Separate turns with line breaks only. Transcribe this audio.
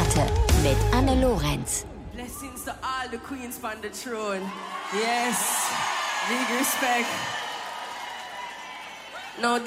Platte mit Anne Lorenz.
Blessings to all the queens on the throne. Yes, big respect. Now